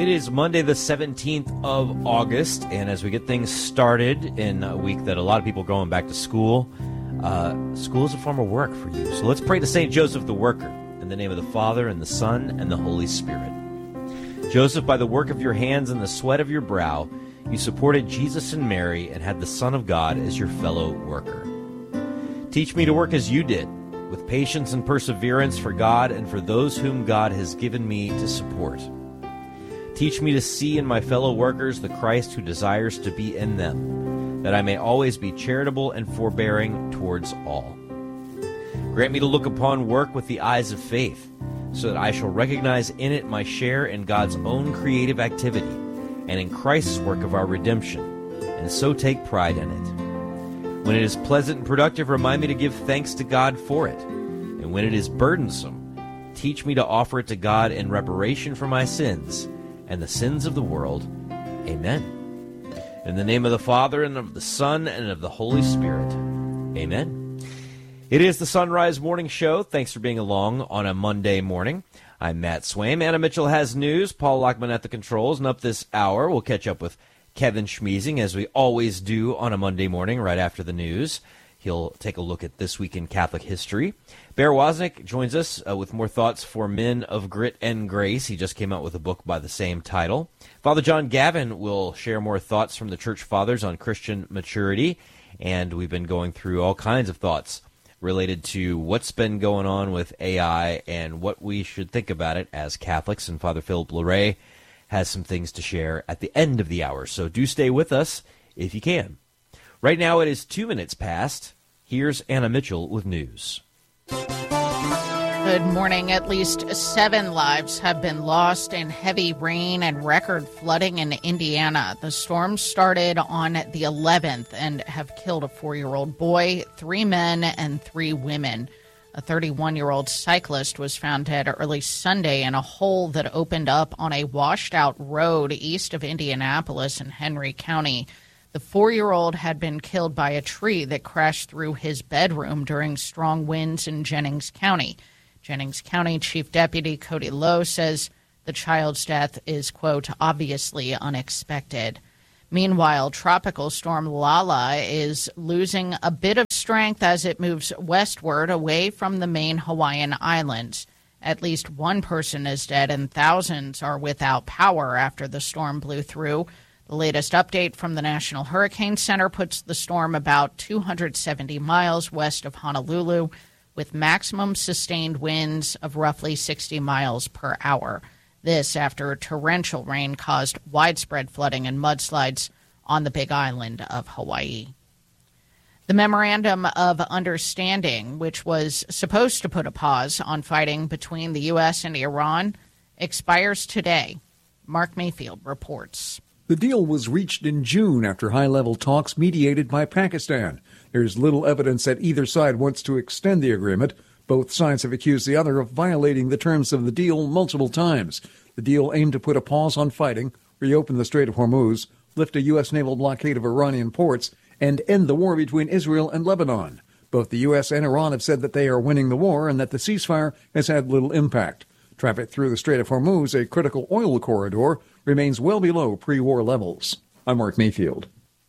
It is Monday, the 17th of August, and as we get things started in a week that a lot of people are going back to school, school is a form of work for you. So let's pray to St. Joseph the Worker, in the name of the Father, and the Son, and the Holy Spirit. Joseph, by the work of your hands and the sweat of your brow, you supported Jesus and Mary and had the Son of God as your fellow worker. Teach me to work as you did, with patience and perseverance for God and for those whom God has given me to support. Teach me to see in my fellow workers the Christ who desires to be in them, that I may always be charitable and forbearing towards all. Grant me to look upon work with the eyes of faith, so that I shall recognize in it my share in God's own creative activity and in Christ's work of our redemption, and so take pride in it. When it is pleasant and productive, remind me to give thanks to God for it. And when it is burdensome, teach me to offer it to God in reparation for my sins and the sins of the world. Amen. In the name of the Father, and of the Son, and of the Holy Spirit. Amen. It is the Sunrise Morning Show. Thanks for being along on a Monday morning. I'm Matt Swaim. Anna Mitchell has news. Paul Lockman at the controls. And up this hour, we'll catch up with Kevin Schmeezing, as we always do on a Monday morning right after the news. He'll take a look at This Week in Catholic History. Bear Wozniak joins us with more thoughts for men of grit and grace. He just came out with a book by the same title. Father John Gavin will share more thoughts from the Church Fathers on Christian maturity. And we've been going through all kinds of thoughts related to what's been going on with AI and what we should think about it as Catholics. And Father Philip Larray has some things to share at the end of the hour. So do stay with us if you can. Right now it is 2 minutes past. Here's Anna Mitchell with news. Good morning. At least 7 lives have been lost in heavy rain and record flooding in Indiana. The storm started on the 11th and have killed a 4-year-old boy, 3 men, and 3 women. A 31-year-old cyclist was found dead early Sunday in a hole that opened up on a washed-out road east of Indianapolis in Henry County. The 4-year-old had been killed by a tree that crashed through his bedroom during strong winds in Jennings County. Jennings County Chief Deputy Cody Lowe says the child's death is, quote, obviously unexpected. Meanwhile, Tropical Storm Lala is losing a bit of strength as it moves westward away from the main Hawaiian Islands. At least 1 person is dead and thousands are without power after the storm blew through. The latest update from the National Hurricane Center puts the storm about 270 miles west of Honolulu, with maximum sustained winds of roughly 60 miles per hour. This after torrential rain caused widespread flooding and mudslides on the Big Island of Hawaii. The Memorandum of Understanding, which was supposed to put a pause on fighting between the U.S. and Iran, expires today. Mark Mayfield reports. The deal was reached in June after high-level talks mediated by Pakistan. There's little evidence that either side wants to extend the agreement. Both sides have accused the other of violating the terms of the deal multiple times. The deal aimed to put a pause on fighting, reopen the Strait of Hormuz, lift a U.S. naval blockade of Iranian ports, and end the war between Israel and Lebanon. Both the U.S. and Iran have said that they are winning the war and that the ceasefire has had little impact. Traffic through the Strait of Hormuz, a critical oil corridor, remains well below pre-war levels. I'm Mark Mayfield.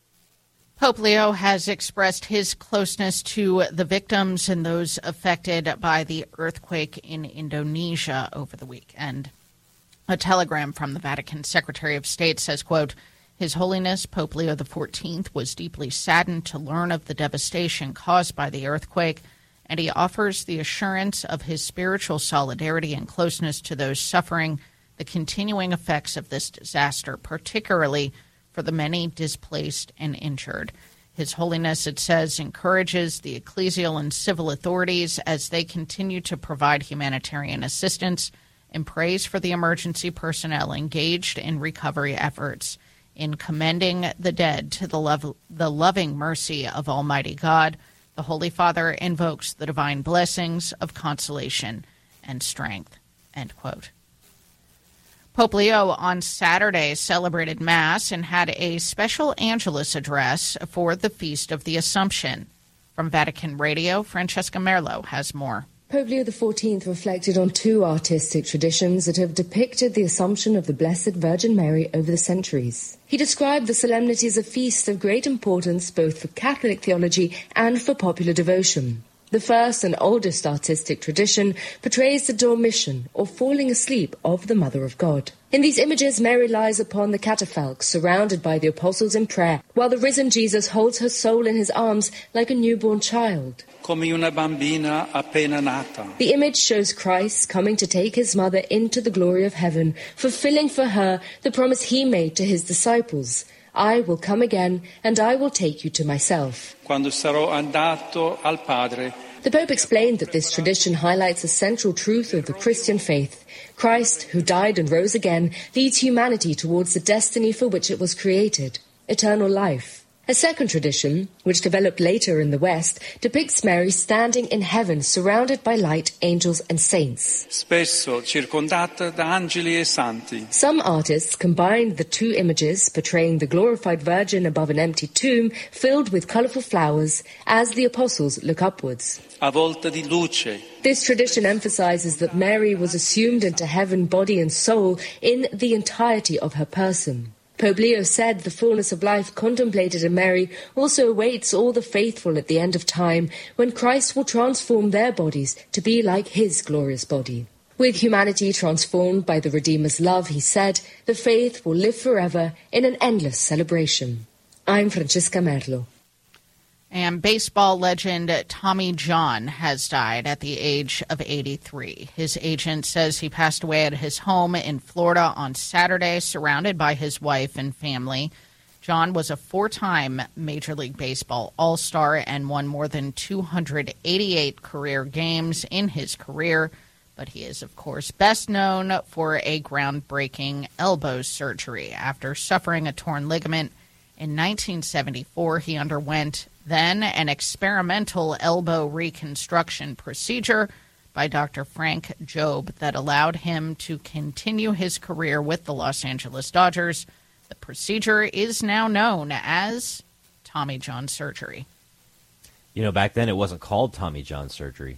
Pope Leo has expressed his closeness to the victims and those affected by the earthquake in Indonesia over the weekend. A telegram from the Vatican Secretary of State says, quote, His Holiness Pope Leo XIV was deeply saddened to learn of the devastation caused by the earthquake, and he offers the assurance of his spiritual solidarity and closeness to those suffering the continuing effects of this disaster, particularly for the many displaced and injured. His Holiness, it says, encourages the ecclesial and civil authorities as they continue to provide humanitarian assistance and prays for the emergency personnel engaged in recovery efforts. In commending the dead to the loving mercy of Almighty God, the Holy Father invokes the divine blessings of consolation and strength, end quote. Pope Leo on Saturday celebrated Mass and had a special Angelus address for the Feast of the Assumption. From Vatican Radio, Francesca Merlo has more. Pope Leo XIV reflected on two artistic traditions that have depicted the Assumption of the Blessed Virgin Mary over the centuries. He described the solemnity as a feast of great importance both for Catholic theology and for popular devotion. The first and oldest artistic tradition portrays the dormition, or falling asleep, of the Mother of God. In these images, Mary lies upon the catafalque, surrounded by the apostles in prayer, while the risen Jesus holds her soul in his arms like a newborn child. Come una bambina appena nata. The image shows Christ coming to take his mother into the glory of heaven, fulfilling for her the promise he made to his disciples. I will come again, and I will take you to myself. Quando sarò andato al Padre. The Pope explained that this tradition highlights a central truth of the Christian faith. Christ, who died and rose again, leads humanity towards the destiny for which it was created, eternal life. A second tradition, which developed later in the West, depicts Mary standing in heaven surrounded by light, angels and saints. Spesso circondata da angeli e santi. Some artists combined the two images, portraying the glorified Virgin above an empty tomb filled with colourful flowers, as the apostles look upwards. Avvolta di luce. This tradition emphasizes that Mary was assumed into heaven, body and soul, in the entirety of her person. Pope Leo said the fullness of life contemplated in Mary also awaits all the faithful at the end of time, when Christ will transform their bodies to be like his glorious body. With humanity transformed by the Redeemer's love, he said, the faith will live forever in an endless celebration. I'm Francesca Merlo. And baseball legend Tommy John has died at the age of 83. His agent says he passed away at his home in Florida on Saturday, surrounded by his wife and family. John was a four-time Major League Baseball All-Star and won more than 288 career games in his career. But he is, of course, best known for a groundbreaking elbow surgery. After suffering a torn ligament in 1974, he underwent then an experimental elbow reconstruction procedure by Dr. Frank Jobe that allowed him to continue his career with the Los Angeles Dodgers. The procedure is now known as Tommy John surgery. You know, back then it wasn't called Tommy John surgery.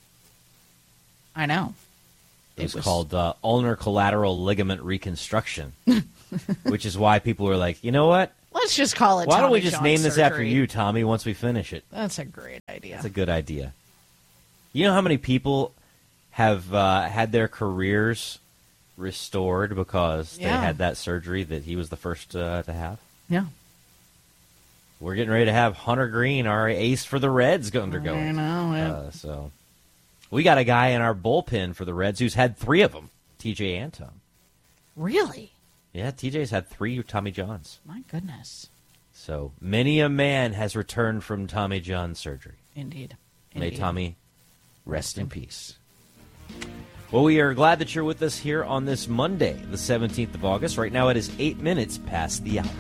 I know. It was called ulnar collateral ligament reconstruction, which is why people were like, you know what? Let's just call it Why don't we Tommy just John name this surgery. after you, Tommy, once we finish it? That's a great idea. That's a good idea. You know how many people have had their careers restored because they had that surgery that he was the first to have? Yeah. We're getting ready to have Hunter Green, our ace for the Reds, undergoing. I know. So we got a guy in our bullpen for the Reds who's had 3 of them, TJ Antone. Really? Yeah, TJ's had 3 Tommy Johns. My goodness. So many a man has returned from Tommy John surgery. Indeed. May Tommy rest in peace. Well, we are glad that you're with us here on this Monday, the 17th of August. Right now it is 8 minutes past the hour.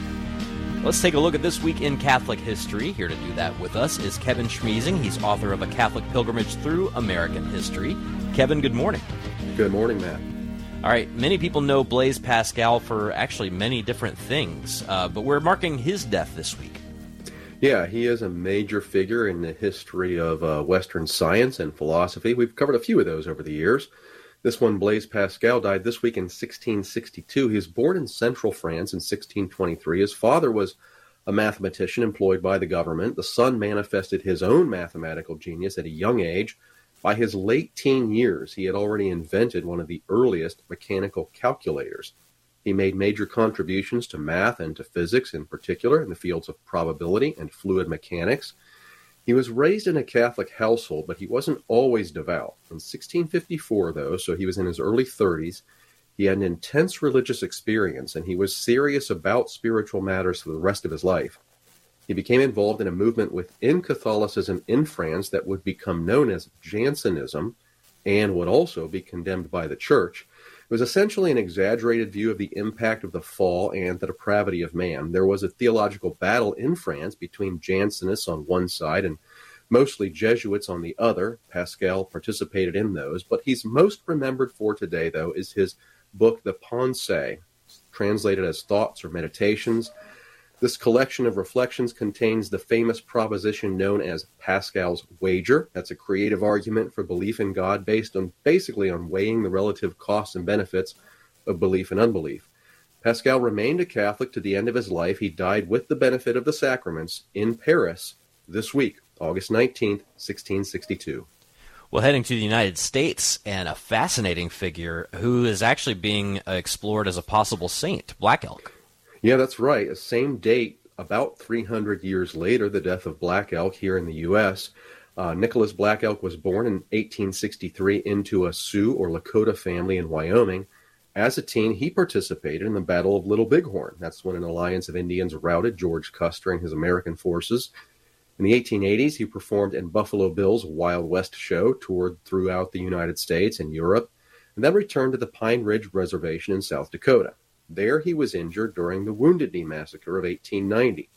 Let's take a look at this week in Catholic history. Here to do that with us is Kevin Schmiesing. He's author of A Catholic Pilgrimage Through American History. Kevin, good morning. Good morning, Matt. All right, many people know Blaise Pascal for actually many different things, but we're marking his death this week. Yeah, he is a major figure in the history of Western science and philosophy. We've covered a few of those over the years. This one, Blaise Pascal, died this week in 1662. He was born in central France in 1623. His father was a mathematician employed by the government. The son manifested his own mathematical genius at a young age. By his late teen years, he had already invented one of the earliest mechanical calculators. He made major contributions to math and to physics, in particular in the fields of probability and fluid mechanics. He was raised in a Catholic household, but he wasn't always devout. In 1654, though, so he was in his early 30s, he had an intense religious experience, and he was serious about spiritual matters for the rest of his life. He became involved in a movement within Catholicism in France that would become known as Jansenism and would also be condemned by the Church. It was essentially an exaggerated view of the impact of the fall and the depravity of man. There was a theological battle in France between Jansenists on one side and mostly Jesuits on the other. Pascal participated in those, but he's most remembered for today, though, is his book, The Pensées, translated as Thoughts or Meditations. This collection of reflections contains the famous proposition known as Pascal's wager. That's a creative argument for belief in God based on basically on weighing the relative costs and benefits of belief and unbelief. Pascal remained a Catholic to the end of his life. He died with the benefit of the sacraments in Paris this week, August 19th, 1662. Well, heading to the United States, and a fascinating figure who is actually being explored as a possible saint, Black Elk. Yeah, that's right. The same date, about 300 years later, the death of Black Elk here in the U.S. Nicholas Black Elk was born in 1863 into a Sioux or Lakota family in Wyoming. As a teen, he participated in the Battle of Little Bighorn. That's when an alliance of Indians routed George Custer and his American forces. In the 1880s, he performed in Buffalo Bill's Wild West show, toured throughout the United States and Europe, and then returned to the Pine Ridge Reservation in South Dakota. There he was injured during the Wounded Knee Massacre of 1890.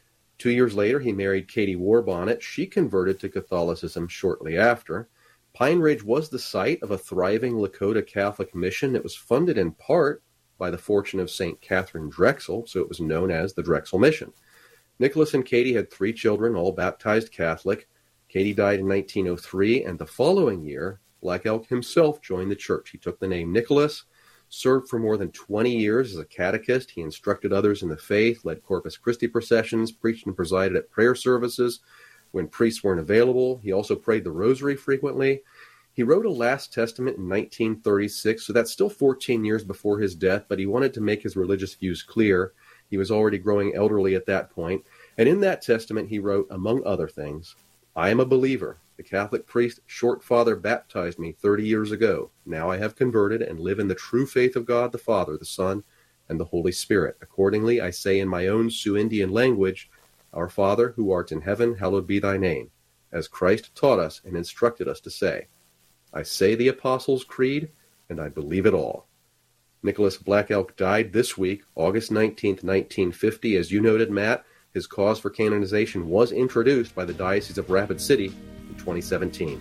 2 years later, he married Katie Warbonnet. She converted to Catholicism shortly after. Pine Ridge was the site of a thriving Lakota Catholic mission that was funded in part by the fortune of St. Catherine Drexel, so it was known as the Drexel Mission. Nicholas and Katie had 3 children, all baptized Catholic. Katie died in 1903, and the following year, Black Elk himself joined the church. He took the name Nicholas, served for more than 20 years as a catechist. He instructed others in the faith, led Corpus Christi processions, preached and presided at prayer services when priests weren't available. He also prayed the rosary frequently. He wrote a Last Testament in 1936, so that's still 14 years before his death, but he wanted to make his religious views clear. He was already growing elderly at that point. And in that testament, he wrote, among other things, I am a believer. The Catholic priest Shortfather baptized me 30 years ago. Now I have converted and live in the true faith of God the Father, the Son, and the Holy Spirit. Accordingly, I say in my own Sioux Indian language, Our Father, who art in heaven, hallowed be thy name, as Christ taught us and instructed us to say. I say the Apostles' Creed, and I believe it all. Nicholas Black Elk died this week, August 19th, 1950. As you noted, Matt, his cause for canonization was introduced by the Diocese of Rapid City in 2017.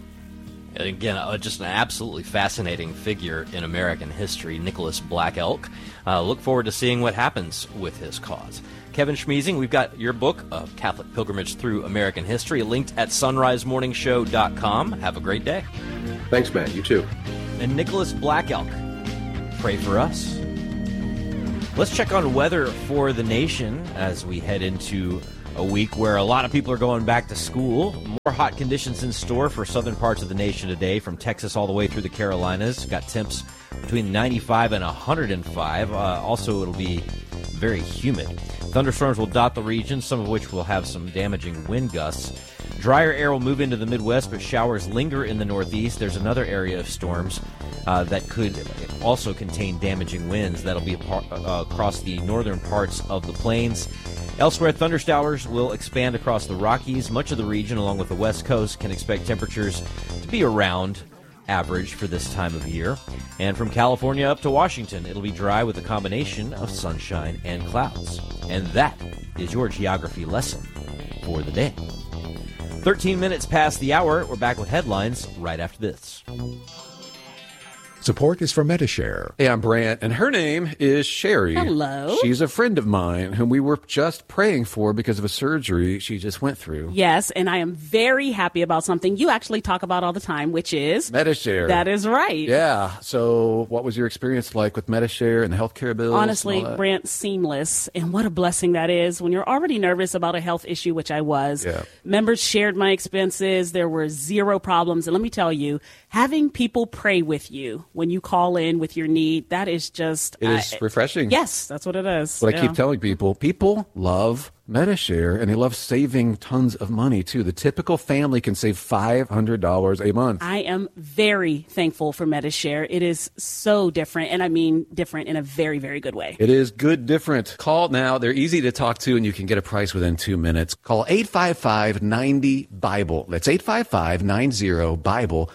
Again, just an absolutely fascinating figure in American history, Nicholas Black Elk. Look forward to seeing what happens with his cause. Kevin Schmiesing, we've got your book of Catholic Pilgrimage Through American History linked at sunrisemorningshow.com. Have a great day. Thanks, Matt. You too. And Nicholas Black Elk, pray for us. Let's check on weather for the nation as we head into a week where a lot of people are going back to school. More hot conditions in store for southern parts of the nation today, from Texas all the way through the Carolinas. Got temps between 95 and 105. Also, it'll be very humid. Thunderstorms will dot the region, some of which will have some damaging wind gusts. Drier air will move into the Midwest, but showers linger in the Northeast. There's another area of storms that could also contain damaging winds. That'll be across the northern parts of the plains. Elsewhere, thundershowers will expand across the Rockies. Much of the region, along with the West Coast, can expect temperatures to be around average for this time of year. And from California up to Washington, it'll be dry with a combination of sunshine and clouds. And that is your geography lesson for the day. 13 minutes past the hour. We're back with headlines right after this. Support is for Medi-Share. Hey, I'm Brant, and her name is Sherry. Hello. She's a friend of mine whom we were just praying for because of a surgery she just went through. Yes, and I am very happy about something you actually talk about all the time, which is Medi-Share. That is right. Yeah. So what was your experience like with Medi-Share and the healthcare bills? Honestly, Brant, seamless. And what a blessing that is when you're already nervous about a health issue, which I was. Yeah. Members shared my expenses. There were zero problems. And let me tell you, having people pray with you when you call in with your need, that is just... It is refreshing. Yes, that's what it is. What I keep telling people love Medi-Share, and they love saving tons of money, too. The typical family can save $500 a month. I am very thankful for Medi-Share. It is so different, and I mean different in a very, very good way. It is good different. Call now. They're easy to talk to, and you can get a price within 2 minutes. Call 855-90-BIBLE. That's 855-90-BIBLE.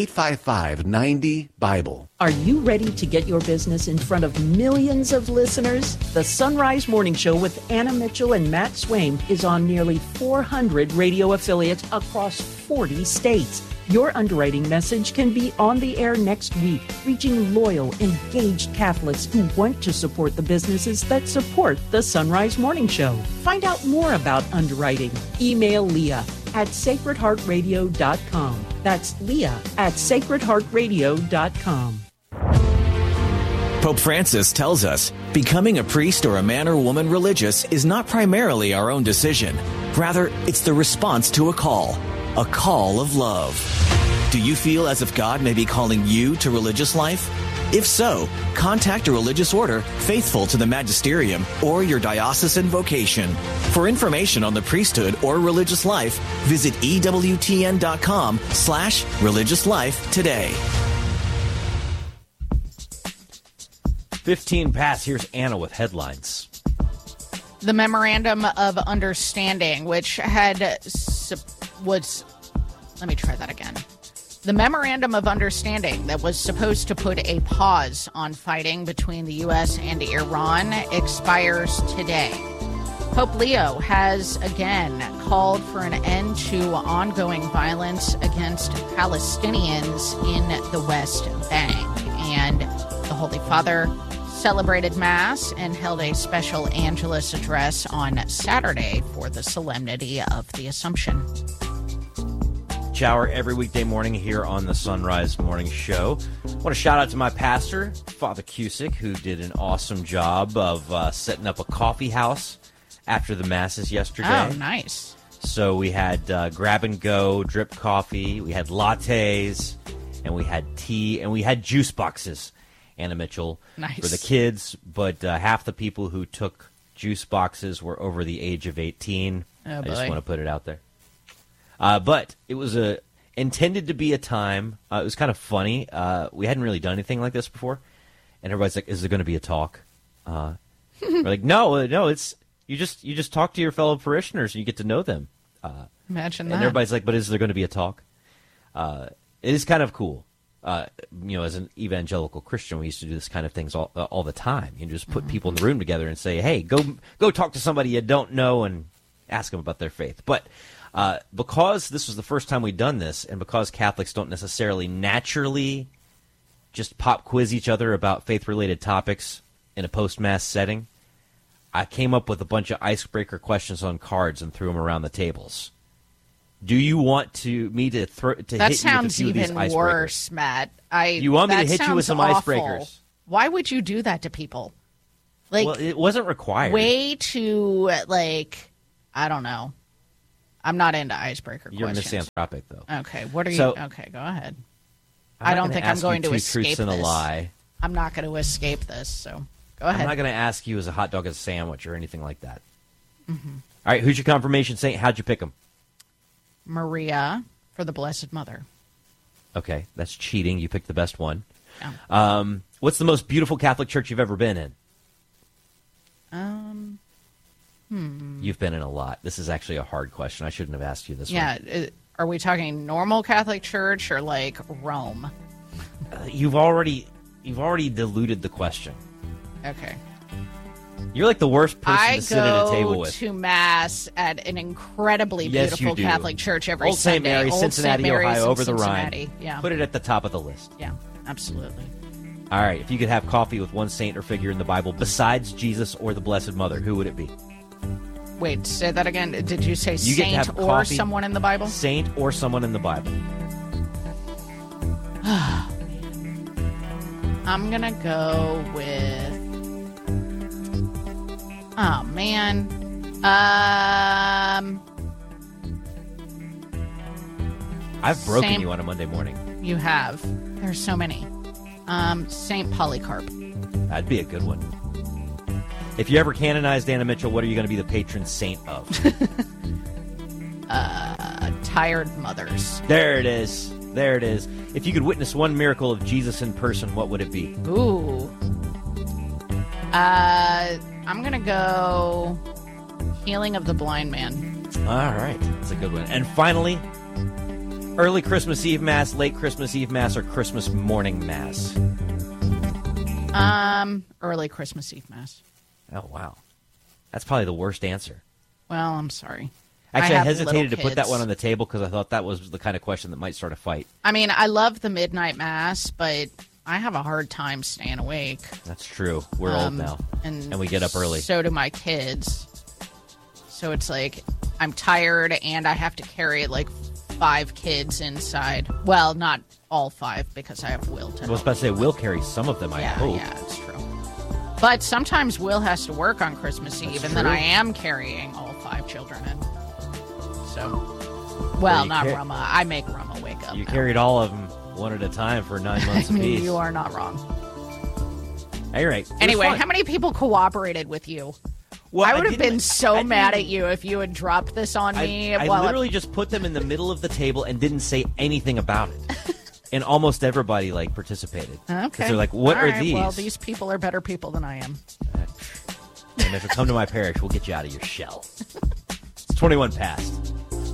855-90-BIBLE. Are you ready to get your business in front of millions of listeners? The Sunrise Morning Show with Anna Mitchell and Matt Swaim is on nearly 400 radio affiliates across 40 states. Your underwriting message can be on the air next week, reaching loyal, engaged Catholics who want to support the businesses that support the Sunrise Morning Show. Find out more about underwriting. Email Leah at sacredheartradio.com. That's Leah at sacredheartradio.com. Pope Francis tells us becoming a priest or a man or woman religious is not primarily our own decision. Rather, it's the response to a call of love. Do you feel as if God may be calling you to religious life? If so, contact a religious order faithful to the magisterium or your diocesan vocation. For information on the priesthood or religious life, visit EWTN.com/religious life today. 15 past. Here's Anna with headlines. The Memorandum of Understanding, which let me try that again. The Memorandum of Understanding that was supposed to put a pause on fighting between the U.S. and Iran expires today. Pope Leo has again called for an end to ongoing violence against Palestinians in the West Bank. And the Holy Father celebrated Mass and held a special Angelus address on Saturday for the Solemnity of the Assumption. Shower every weekday morning here on the Sunrise Morning Show. I want to shout out to my pastor, Father Cusick, who did an awesome job of setting up a coffee house after the Masses yesterday. Oh, nice. So we had grab-and-go drip coffee, we had lattes, and we had tea, and we had juice boxes. Anna Mitchell, nice. For the kids, but half the people who took juice boxes were over the age of 18. Oh, I just want to put it out there. But it was intended to be a time. It was kind of funny. We hadn't really done anything like this before, and everybody's like, "Is there going to be a talk?" We're like, "No, it's you just talk to your fellow parishioners and you get to know them." Imagine that. And everybody's like, "But is there going to be a talk?" It is kind of cool. As an evangelical Christian, we used to do this kind of things all the time. You just put people in the room together and say, "Hey, go talk to somebody you don't know and ask them about their faith." But because this was the first time we'd done this, and because Catholics don't necessarily naturally just pop quiz each other about faith-related topics in a post-Mass setting, I came up with a bunch of icebreaker questions on cards and threw them around the tables. Do you want me to hit you with a few of these icebreakers? That sounds even worse, Matt. You want me to hit you with some icebreakers? Why would you do that to people? Well, it wasn't required. Way too, I don't know. I'm not into icebreaker questions. You're misanthropic, though. Okay, what are you? Okay, go ahead. I don't think I'm going to escape this. Truths and a lie. I'm not going to escape this, so go ahead. I'm not going to ask you as a hot dog as a sandwich or anything like that. Mm-hmm. All right, who's your confirmation saint? How'd you pick him? Maria for the Blessed Mother. Okay, that's cheating. You picked the best one. Yeah. What's the most beautiful Catholic church you've ever been in? You've been in a lot. This is actually a hard question. I shouldn't have asked you this one. Yeah. Are we talking normal Catholic church or like Rome? You've already diluted the question. Okay. You're like the worst person to sit at a table with. I go to Mass at an incredibly beautiful Catholic church every Old St. Sunday. Mary, Cincinnati, Ohio, over the Cincinnati. Rhine. Yeah. Put it at the top of the list. Yeah, absolutely. All right. If you could have coffee with one saint or figure in the Bible besides Jesus or the Blessed Mother, who would it be? Wait, say that again. Did you say saint or someone in the Bible? Saint or someone in the Bible. I'm going to go with... Oh, man. I've broken you on a Monday morning. You have. There's so many. Saint Polycarp. That'd be a good one. If you ever canonized Anna Mitchell, what are you going to be the patron saint of? Tired mothers. There it is. There it is. If you could witness one miracle of Jesus in person, what would it be? Ooh. I'm going to go healing of the blind man. All right. That's a good one. And finally, early Christmas Eve Mass, late Christmas Eve Mass, or Christmas morning Mass? Early Christmas Eve Mass. Oh, wow. That's probably the worst answer. Well, I'm sorry. Actually, I have hesitated to little put that kids. one on the table because I thought that was the kind of question that might start a fight. I mean, I love the midnight mass, but I have a hard time staying awake. That's true. We're old now, and we get up early. So do my kids. So it's like I'm tired, and I have to carry like 5 kids inside. Well, not all 5 because I have Will to I was about to say Will carry some of them. I hope. Yeah, it's true. But sometimes Will has to work on Christmas Eve, and then true. I am carrying all 5 children in. So, well, not Rama. I make Rama wake up. You now. carried all of them one at a time for 9 months I mean, apiece. you are not wrong. All right. Anyway, how many people cooperated with you? Well, I would have been so mad didn't- at you if you had dropped this on me. I literally just put them in the middle of the table and didn't say anything about it. And almost everybody participated. Okay. Because they're like, what All are right, these? Well, these people are better people than I am. And if you come to my parish, we'll get you out of your shell. It's 21 past.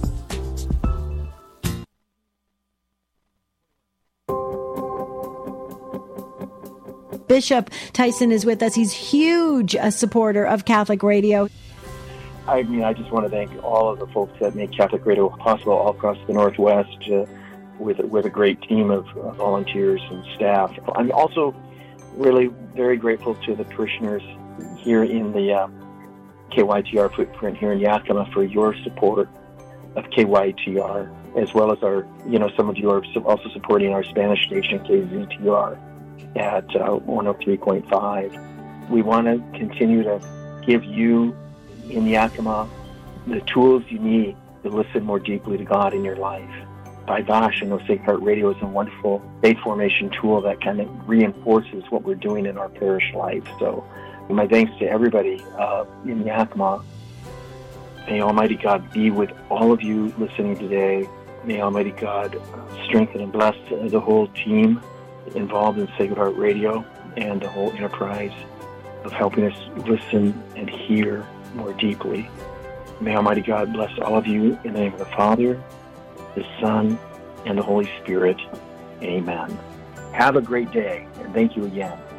Bishop Tyson is with us. He's huge a supporter of Catholic Radio. I mean, I just want to thank all of the folks that make Catholic Radio possible all across the Northwest with a great team of volunteers and staff. I'm also really very grateful to the parishioners here in the KYTR footprint here in Yakima for your support of KYTR, as well as some of you are also supporting our Spanish station, KZTR, at 103.5. We want to continue to give you in Yakima the tools you need to listen more deeply to God in your life. By gosh, I know Sacred Heart Radio is a wonderful faith formation tool that kind of reinforces what we're doing in our parish life. So my thanks to everybody in Yakima. May Almighty God be with all of you listening today. May Almighty God strengthen and bless the whole team involved in Sacred Heart Radio and the whole enterprise of helping us listen and hear more deeply. May Almighty God bless all of you in the name of the Father, the Son, and the Holy Spirit. Amen. Have a great day, and thank you again.